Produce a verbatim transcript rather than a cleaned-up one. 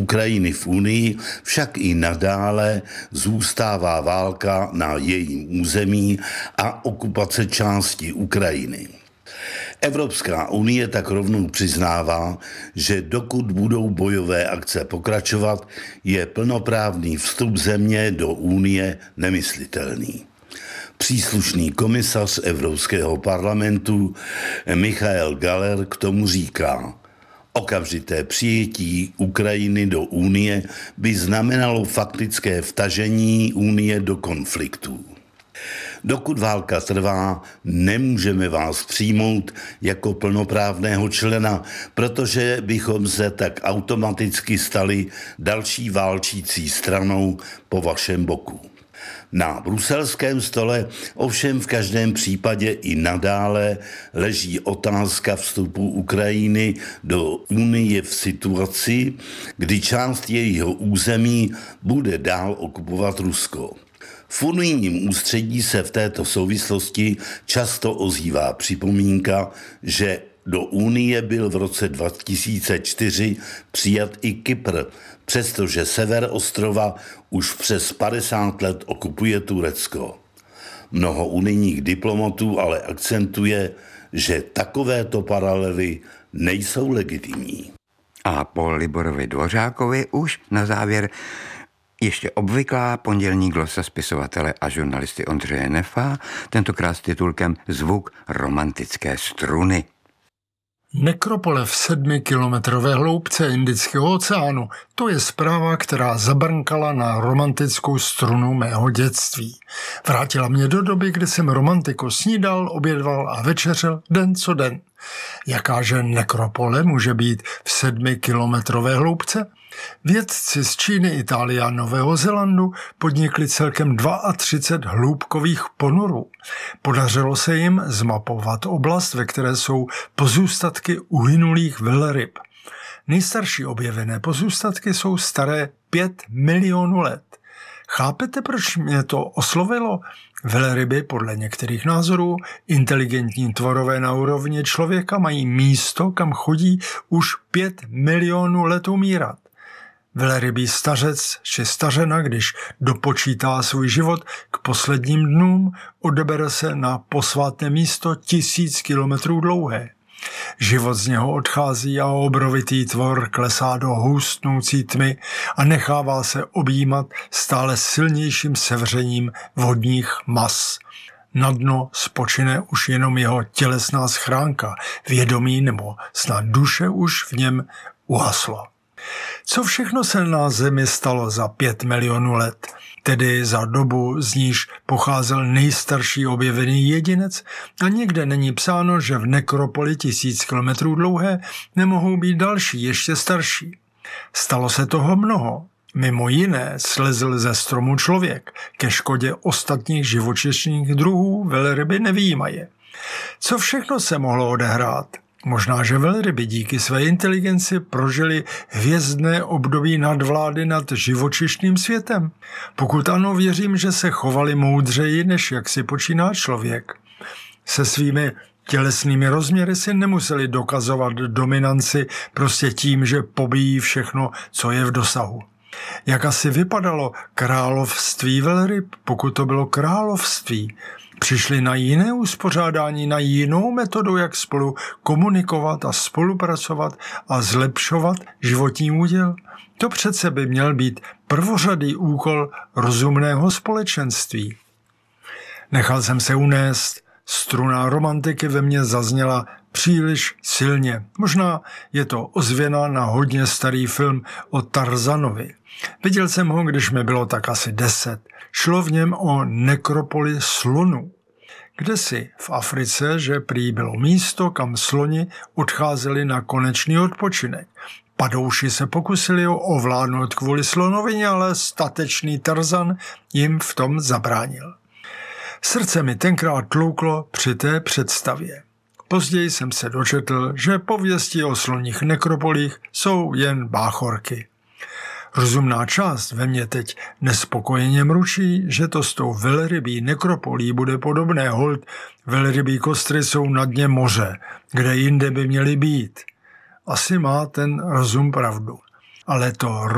Ukrajiny v Unii však i nadále zůstává válka na jejím území a okupace části Ukrajiny. Evropská unie tak rovnou přiznává, že dokud budou bojové akce pokračovat, je plnoprávný vstup země do Unie nemyslitelný. Příslušný komisař Evropského parlamentu Michael Galler k tomu říká: okamžité přijetí Ukrajiny do Unie by znamenalo faktické vtažení Unie do konfliktů. Dokud válka trvá, nemůžeme vás přijmout jako plnoprávného člena, protože bychom se tak automaticky stali další válčící stranou po vašem boku. Na bruselském stole ovšem v každém případě i nadále leží otázka vstupu Ukrajiny do Unie v situaci, kdy část jejího území bude dál okupovat Rusko. V unijním ústředí se v této souvislosti často ozývá připomínka, že do Unie byl v roce dva tisíce čtyři přijat i Kypr, přestože sever ostrova už přes padesát let okupuje Turecko. Mnoho unijních diplomatů ale akcentuje, že takovéto paralely nejsou legitimní. A po Liborovi Dvořákovi už na závěr ještě obvyklá pondělní glosa spisovatele a žurnalisty Ondřeje Nefa, tentokrát s titulkem Zvuk romantické struny. Nekropole v sedmikilometrové hloubce Indického oceánu, to je zpráva, která zabrnkala na romantickou strunu mého dětství. Vrátila mě do doby, kdy jsem romantiku snídal, obědval a večeřel den co den. Jakáže nekropole může být v sedmikilometrové hloubce? Vědci z Číny, Itálie a Nového Zélandu podnikli celkem třicet dva hloubkových ponorů. Podařilo se jim zmapovat oblast, ve které jsou pozůstatky uhynulých velryb. Nejstarší objevené pozůstatky jsou staré pět milionů let. Chápete, proč mě to oslovilo? Velryby, podle některých názorů, inteligentní tvorové na úrovni člověka, mají místo, kam chodí už pět milionů let umírat. Velrybý stařec či stařena, když dopočítá svůj život k posledním dnům, odebere se na posvátné místo tisíc kilometrů dlouhé. Život z něho odchází a obrovitý tvor klesá do hustnoucí tmy a nechává se objímat stále silnějším sevřením vodních mas. Na dno spočine už jenom jeho tělesná schránka, vědomí nebo snad duše už v něm uhaslo. Co všechno se na Zemi stalo za pět milionů let, tedy za dobu, z níž pocházel nejstarší objevený jedinec, a nikde není psáno, že v nekropoli tisíc kilometrů dlouhé nemohou být další, ještě starší. Stalo se toho mnoho. Mimo jiné slezl ze stromu člověk, ke škodě ostatních živočišných druhů velryby nevyjímaje. Co všechno se mohlo odehrát? Možná, že velryby díky své inteligenci prožili hvězdné období nadvlády nad živočišným světem. Pokud ano, věřím, že se chovali moudřeji, než jak si počíná člověk. Se svými tělesnými rozměry si nemuseli dokazovat dominanci prostě tím, že pobíjí všechno, co je v dosahu. Jak asi vypadalo království velryb, pokud to bylo království? Přišli na jiné uspořádání, na jinou metodu, jak spolu komunikovat a spolupracovat a zlepšovat životní úděl? To přece by měl být prvořadý úkol rozumného společenství. Nechal jsem se unést, struna romantiky ve mně zazněla příliš silně. Možná je to ozvěna na hodně starý film o Tarzanovi. Viděl jsem ho, když mi bylo tak asi deset. Šlo v něm o nekropoli slonů. Kdesi v Africe, že prý bylo místo, kam sloni odcházeli na konečný odpočinek. Padouši se pokusili ho ovládnout kvůli slonovině, ale statečný Tarzan jim v tom zabránil. Srdce mi tenkrát tlouklo při té představě. Později jsem se dočetl, že pověsti o sloních nekropolích jsou jen báchorky. Rozumná část ve mně teď nespokojeně mručí, že to s tou velrybí nekropolí bude podobné, holt velrybí kostry jsou na dně moře, kde jinde by měly být. Asi má ten rozum pravdu. Ale to